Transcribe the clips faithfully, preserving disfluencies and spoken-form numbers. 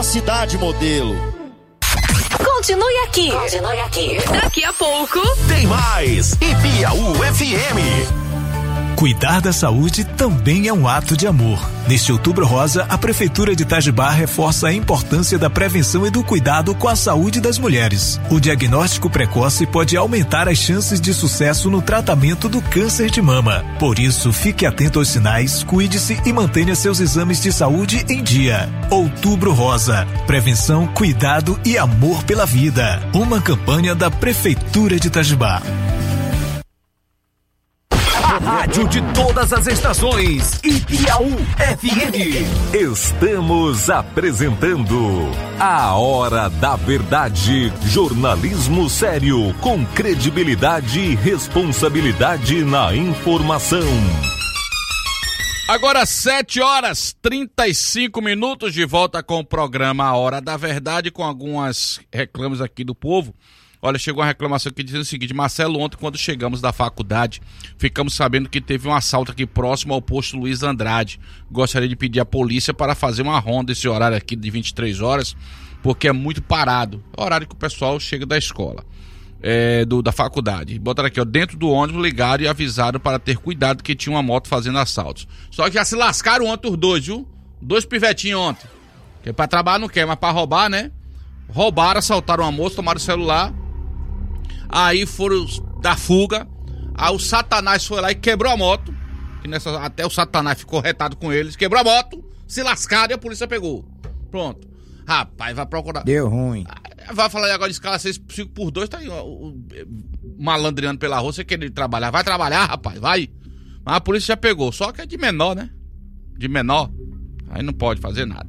cidade modelo. Continue aqui. Continue aqui. Daqui a pouco tem mais Ibiaú F M. Cuidar da saúde também é um ato de amor. Neste Outubro Rosa, a Prefeitura de Itajibá reforça a importância da prevenção e do cuidado com a saúde das mulheres. O diagnóstico precoce pode aumentar as chances de sucesso no tratamento do câncer de mama. Por isso, fique atento aos sinais, cuide-se e mantenha seus exames de saúde em dia. Outubro Rosa. Prevenção, cuidado e amor pela vida. Uma campanha da Prefeitura de Itajibá. A rádio de todas as estações, Ibiaú F M. Estamos apresentando A Hora da Verdade. Jornalismo sério, com credibilidade e responsabilidade na informação. Agora sete horas trinta e cinco minutos, de volta com o programa A Hora da Verdade, com algumas reclames aqui do povo. Olha, chegou uma reclamação aqui dizendo o seguinte: Marcelo, ontem quando chegamos da faculdade, ficamos sabendo que teve um assalto aqui próximo ao posto Luiz Andrade. Gostaria de pedir à polícia para fazer uma ronda esse horário aqui de vinte e três horas, porque é muito parado. É o horário que o pessoal chega da escola, é, do, da faculdade. Botaram aqui, ó, dentro do ônibus, ligaram e avisaram para ter cuidado que tinha uma moto fazendo assaltos. Só que já se lascaram ontem os dois, viu? Dois pivetinhos ontem. Que pra trabalhar não quer, mas pra roubar, né? Roubaram, assaltaram uma moça, tomaram o celular. Aí foram dar fuga. Aí o Satanás foi lá e quebrou a moto. Que nessa, até o Satanás ficou retado com eles. Quebrou a moto, se lascaram e a polícia pegou. Pronto. Rapaz, vai procurar. Deu ruim. Vai falar agora de escala seis por dois, tá aí ó, o, malandreando pela rua, você querer trabalhar. Vai trabalhar, rapaz, vai. Mas a polícia já pegou. Só que é de menor, né? De menor. Aí não pode fazer nada.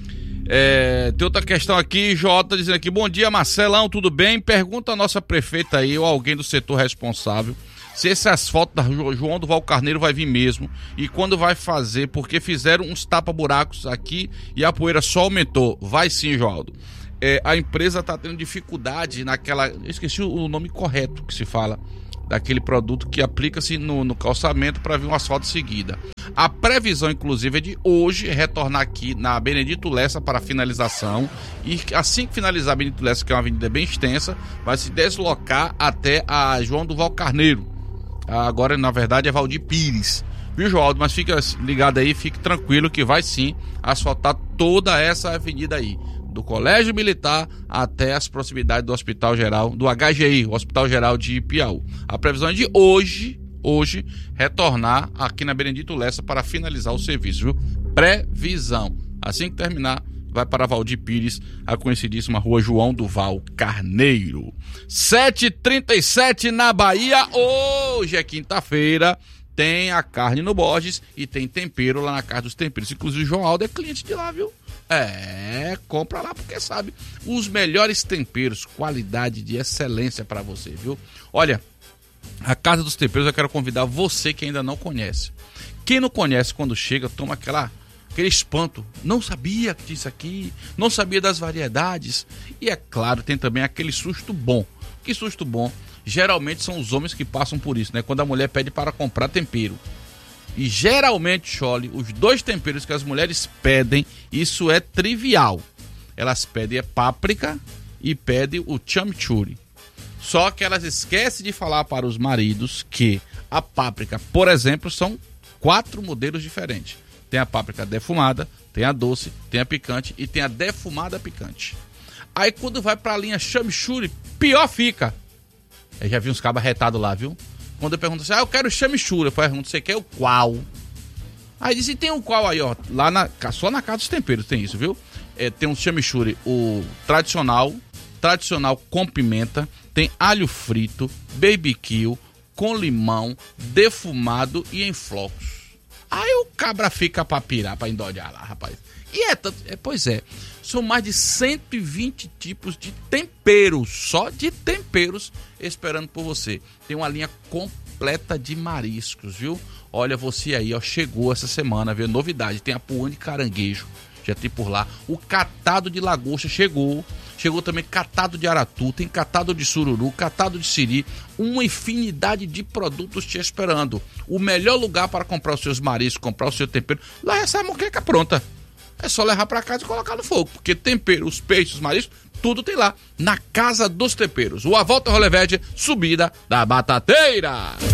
É, tem outra questão aqui, Jota dizendo aqui: bom dia, Marcelão, tudo bem? Pergunta a nossa prefeita aí, ou alguém do setor responsável, se esse asfalto da João do Val Carneiro vai vir mesmo e quando vai fazer, porque fizeram uns tapa-buracos aqui e a poeira só aumentou. Vai sim, Joaldo. É, a empresa está tendo dificuldade naquela... Eu esqueci o nome correto que se fala daquele produto que aplica-se no, no calçamento para vir um asfalto em seguida. A previsão, inclusive, é de hoje retornar aqui na Benedito Lessa para finalização. E assim que finalizar a Benedito Lessa, que é uma avenida bem extensa, vai se deslocar até a João do Val Carneiro. Agora, na verdade, é Valdir Pires. Viu, Joaldo? Mas fica ligado aí, fique tranquilo que vai sim asfaltar toda essa avenida aí. Do Colégio Militar até as proximidades do Hospital Geral, do H G I, o Hospital Geral de Piauí. A previsão é de hoje... hoje, retornar aqui na Benedito Lessa para finalizar o serviço, viu? Previsão. Assim que terminar, vai para Valdir Pires, a conhecidíssima rua João do Val Carneiro. sete e trinta e sete na Bahia. Hoje é quinta-feira. Tem a carne no Borges e tem tempero lá na Casa dos Temperos. Inclusive o João Aldo é cliente de lá, viu? É, compra lá porque sabe. Os melhores temperos, qualidade de excelência para você, viu? Olha, a Casa dos Temperos, eu quero convidar você que ainda não conhece. Quem não conhece, quando chega, toma aquela, aquele espanto. Não sabia que tinha isso aqui, não sabia das variedades. E é claro, tem também aquele susto bom. Que susto bom? Geralmente são os homens que passam por isso, né? Quando a mulher pede para comprar tempero. E geralmente, Chole, os dois temperos que as mulheres pedem, isso é trivial. Elas pedem a páprica e pedem o chimichurri. Só que elas esquecem de falar para os maridos que a páprica, por exemplo, são quatro modelos diferentes. Tem a páprica defumada, tem a doce, tem a picante e tem a defumada picante. Aí quando vai para a linha chimichurri, pior fica. Eu já vi uns cabas retados lá, viu? Quando eu pergunto assim, ah, eu quero chimichurri, eu pergunto, você quer o qual? Aí disse, tem um qual aí, ó, lá na, só na Casa dos Temperos tem isso, viu? É, tem um chimichurri, o tradicional, tradicional com pimenta, tem alho frito, barbecue, com limão, defumado e em flocos. Aí o cabra fica pra pirar, pra endolhar lá, rapaz. E é tanto, é, pois é, são mais de cento e vinte tipos de temperos, só de temperos, esperando por você. Tem uma linha completa de mariscos, viu? Olha você aí, ó, chegou essa semana, viu? Novidade, tem a puã de caranguejo, já tem por lá. O catado de lagosta chegou. Chegou também catado de aratu, tem catado de sururu, catado de siri, uma infinidade de produtos te esperando. O melhor lugar para comprar os seus mariscos, comprar o seu tempero, lá é essa moqueca pronta. é só levar pra casa e colocar no fogo. Porque tempero, os peixes, os mariscos, tudo tem lá. Na Casa dos Temperos. O Volta Roleverde, subida da Batateira.